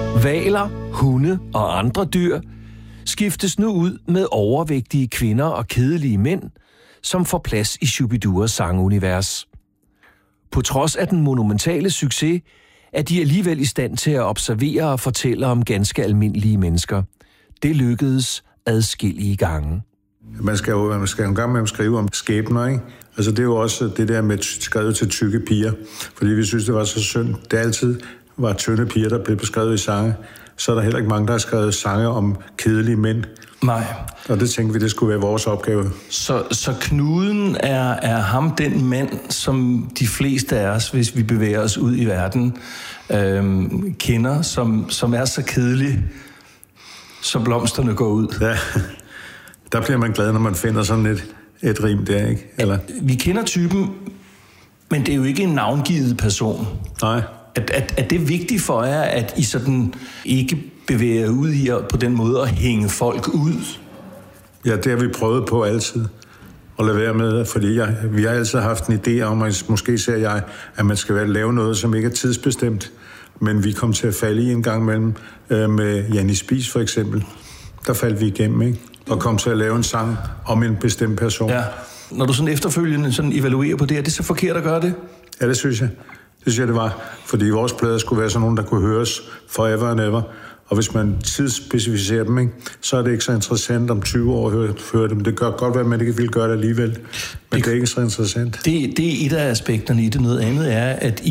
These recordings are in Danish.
Hvaler, hunde og andre dyr skiftes nu ud med overvægtige kvinder og kedelige mænd, som får plads i Shubiduras sangunivers. På trods af den monumentale succes, er de alligevel i stand til at observere og fortælle om ganske almindelige mennesker. Det lykkedes adskillige gange. Man skal jo en gang med at skrive om skæbner, ikke? Altså det er jo også det der med skrevet til tykke piger, fordi vi synes, det var så synd. Det altid var tynde piger, der blev beskrevet i sange. Så er der heller ikke mange, der har skrevet sange om kedelige mænd. Nej. Og det tænkte vi, det skulle være vores opgave. Så knuden er ham den mand, som de fleste af os, hvis vi bevæger os ud i verden, kender, som er så kedelig, så blomsterne går ud. Ja, der bliver man glad, når man finder sådan et rim der, ikke? Eller? Vi kender typen, men det er jo ikke en navngivet person. Nej. Er det vigtigt for jer, at I sådan ikke bevæger ud i på den måde at hænge folk ud? Ja, det har vi prøvet på altid at lade være med, fordi vi har altid haft en idé om, at måske ser jeg, at man skal lave noget, som ikke er tidsbestemt. Men vi kom til at falde i en gang mellem med Janni Spies for eksempel. Der faldt vi igennem, ikke? Og kom til at lave en sang om en bestemt person. Ja. Når du sådan efterfølgende sådan evaluerer på det, er det så forkert at gøre det? Ja, det synes jeg. Det synes jeg, det var. Fordi vores plader skulle være sådan nogle, der kunne høres forever and ever. Og hvis man tidsspecificerer dem, ikke, så er det ikke så interessant om 20 år at høre dem. Det kan godt være, at man ikke vil gøre det alligevel. Men det er ikke så interessant. Det er et af aspekterne i det. Noget andet er, at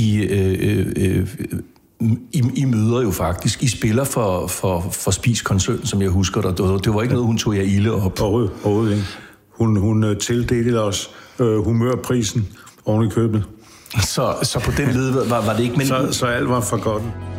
I møder jo faktisk. I spiller for Spies-koncernen, som jeg husker dig. Det var ikke noget, hun tog jer ilde op. Overhovedet ikke. Hun tildelte os humørprisen oven i købet. Så på den led var det ikke... Men... Så alt var for godt.